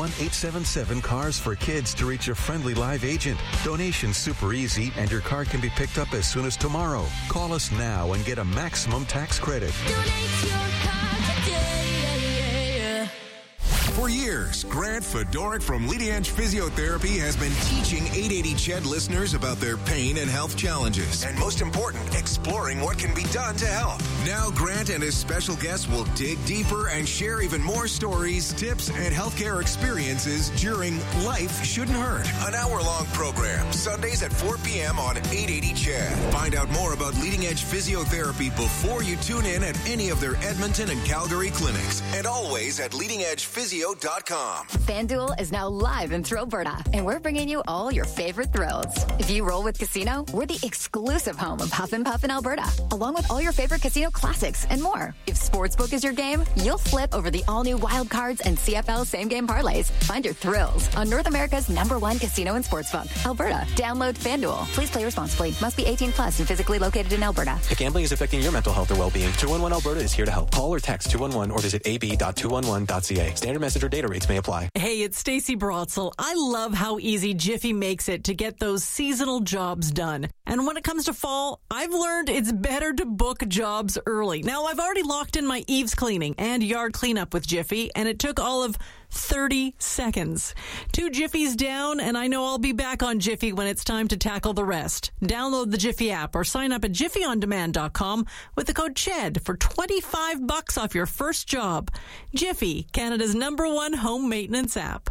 1-877-CARS-FOR-KIDS to reach a friendly live agent. Donation's super easy, and your car can be picked up as soon as tomorrow. Call us now and get a maximum tax credit. Donate your car today. For years, Grant Fedoruk from Leading Edge Physiotherapy has been teaching 880 CHED listeners about their pain and health challenges. And most important, exploring what can be done to help. Now, Grant and his special guests will dig deeper and share even more stories, tips, and healthcare experiences during Life Shouldn't Hurt, an hour-long program, Sundays at 4 p.m. on 880 CHED. Find out more about Leading Edge Physiotherapy before you tune in at any of their Edmonton and Calgary clinics, and always at leadingedgephysio.com. FanDuel is now live in Alberta, and we're bringing you all your favorite thrills. If you roll with Casino, we're the exclusive home of Huff and Puff in Alberta, along with all your favorite casino classics and more. If Sportsbook is your game, you'll flip over the all-new Wild Cards and CFL same-game parlays. Find your thrills on North America's #1 casino and sportsbook, Alberta. Download FanDuel. Please play responsibly. Must be 18 plus and physically located in Alberta. If gambling is affecting your mental health or well-being, 211 Alberta is here to help. Call or text 211 or visit ab.211.ca. Standard message or data rates may apply. Hey, it's Stacey Brotzel. I love how easy Jiffy makes it to get those seasonal jobs done. And when it comes to fall, I've learned it's better to book jobs early. Now, I've already locked in my eaves cleaning and yard cleanup with Jiffy, and it took all of 30 seconds. 2 Jiffies down, and I know I'll be back on Jiffy when it's time to tackle the rest. Download the Jiffy app or sign up at jiffyondemand.com with the code CHED for $25 off your first job. Jiffy, Canada's #1 home maintenance app.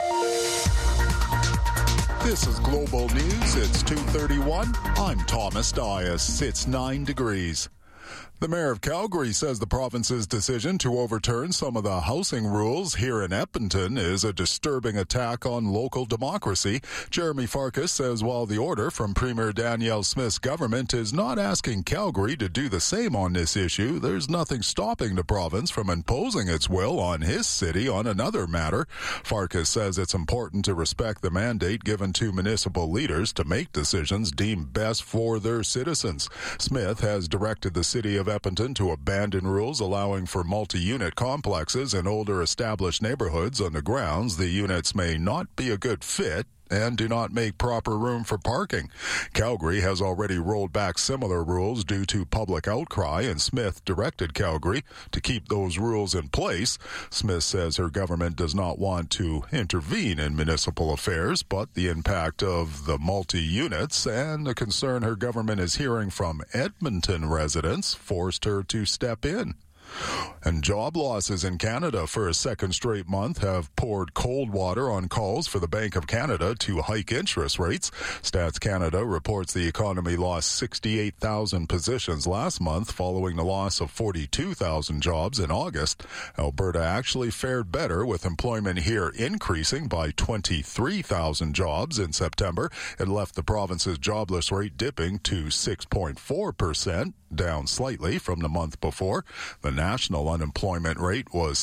This is Global News. It's 2:31. I'm Thomas Dias. It's 9 degrees. The mayor of Calgary says the province's decision to overturn some of the housing rules here in Edmonton is a disturbing attack on local democracy. Jeremy Farkas says while the order from Premier Danielle Smith's government is not asking Calgary to do the same on this issue, there's nothing stopping the province from imposing its will on his city on another matter. Farkas says it's important to respect the mandate given to municipal leaders to make decisions deemed best for their citizens. Smith has directed the city of Edmonton to abandon rules allowing for multi-unit complexes in older established neighborhoods on the grounds the units may not be a good fit and do not make proper room for parking. Calgary has already rolled back similar rules due to public outcry, and Smith directed Calgary to keep those rules in place. Smith says her government does not want to intervene in municipal affairs, but the impact of the multi-units and the concern her government is hearing from Edmonton residents forced her to step in. And job losses in Canada for a second straight month have poured cold water on calls for the Bank of Canada to hike interest rates. Stats Canada reports the economy lost 68,000 positions last month following the loss of 42,000 jobs in August. Alberta actually fared better, with employment here increasing by 23,000 jobs in September. It left the province's jobless rate dipping to 6.4%, down slightly from the month before. The national unemployment rate was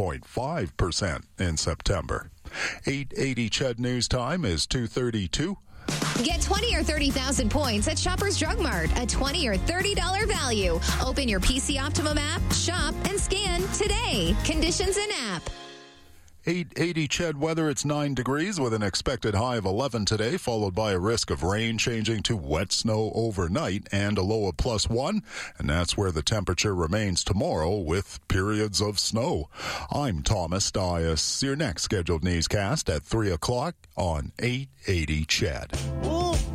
6.5% in September. 880 CHED News Time is 2:32. Get 20 or 30,000 points at Shoppers Drug Mart, a $20 or $30 value. Open your PC Optimum app, shop, and scan today. Conditions in app. 880 CHED weather. It's 9 degrees with an expected high of 11 today, followed by a risk of rain changing to wet snow overnight and a low of +1. And that's where the temperature remains tomorrow with periods of snow. I'm Thomas Dias. Your next scheduled newscast at 3 o'clock on 880 CHED.